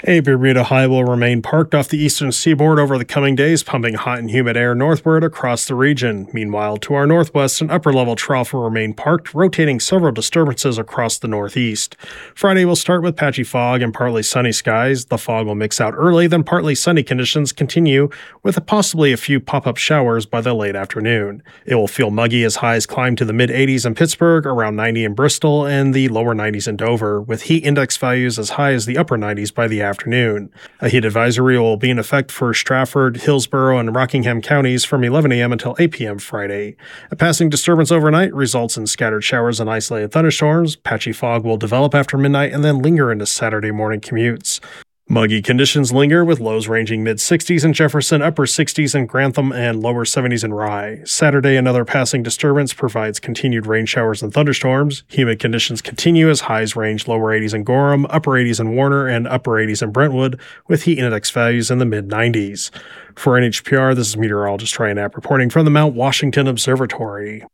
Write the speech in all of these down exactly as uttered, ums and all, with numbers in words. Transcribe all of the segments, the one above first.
A Bermuda high will remain parked off the eastern seaboard over the coming days, pumping hot and humid air northward across the region. Meanwhile, to our northwest, an upper-level trough will remain parked, rotating several disturbances across the northeast. Friday will start with patchy fog and partly sunny skies. The fog will mix out early, then partly sunny conditions continue, with possibly a few pop-up showers by the late afternoon. It will feel muggy as highs climb to the mid-eighties in Pittsburgh, around ninety in Bristol, and the lower nineties in Dover, with heat index values as high as the upper nineties by the afternoon. afternoon. A heat advisory will be in effect for Stratford, Hillsborough, and Rockingham counties from eleven a.m. until eight p.m. Friday. A passing disturbance overnight results in scattered showers and isolated thunderstorms. Patchy fog will develop after midnight and then linger into Saturday morning commutes. Muggy conditions linger with lows ranging mid-sixties in Jefferson, upper sixties in Grantham, and lower seventies in Rye. Saturday, another passing disturbance provides continued rain showers and thunderstorms. Humid conditions continue as highs range lower eighties in Gorham, upper eighties in Warner, and upper eighties in Brentwood, with heat index values in the mid-nineties. For N H P R, this is meteorologist Troy Knapp reporting from the Mount Washington Observatory.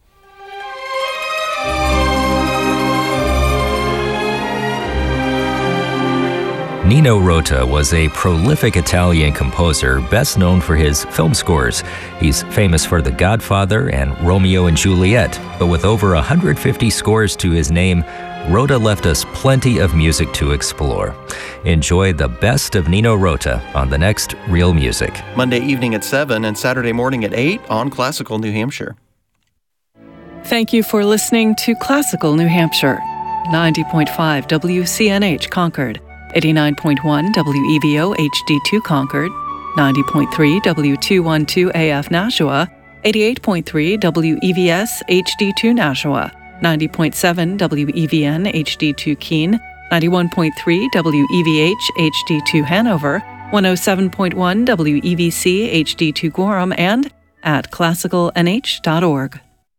Nino Rota was a prolific Italian composer best known for his film scores. He's famous for The Godfather and Romeo and Juliet, but with over one hundred fifty scores to his name, Rota left us plenty of music to explore. Enjoy the best of Nino Rota on the next Real Music. Monday evening at seven and Saturday morning at eight on Classical New Hampshire. Thank you for listening to Classical New Hampshire. ninety point five W C N H Concord. eighty-nine point one W E V O H D two Concord, ninety point three W two twelve A F Nashua, eighty-eight point three W E V S H D two Nashua, ninety point seven W E V N H D two Keene, ninety-one point three W E V H H D two Hanover, one oh seven point one W E V C H D two Gorham, and at classical n h dot org.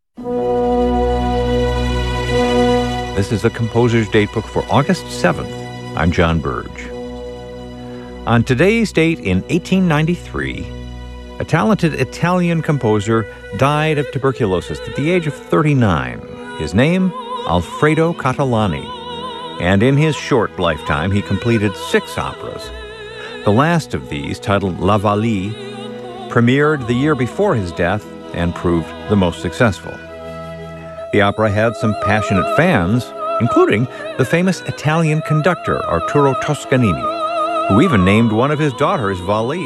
This is the Composer's Datebook for August seventh. I'm John Burge. On today's date in eighteen ninety-three, a talented Italian composer died of tuberculosis at the age of thirty-nine. His name, Alfredo Catalani. And in his short lifetime, he completed six operas. The last of these, titled La Vallee, premiered the year before his death and proved the most successful. The opera had some passionate fans, including the famous Italian conductor Arturo Toscanini, who even named one of his daughters Vallee.